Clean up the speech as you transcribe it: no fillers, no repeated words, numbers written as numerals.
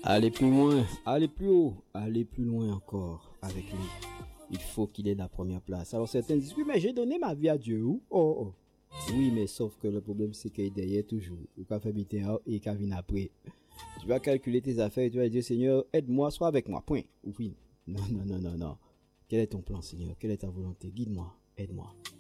Aller plus loin, aller plus haut, aller plus loin encore avec lui. Il faut qu'il ait la première place. Alors certains disent, oui, mais j'ai donné ma vie à Dieu. Oh, oh. Oui, mais sauf que le problème, c'est qu'il est derrière toujours. Il va faire bien et qu'il vient après. Tu vas calculer tes affaires et tu vas dire, Seigneur, aide-moi, sois avec moi. Point. Oui. Non, non, non, non, non. Quel est ton plan, Seigneur? Quelle est ta volonté? Guide-moi, aide-moi.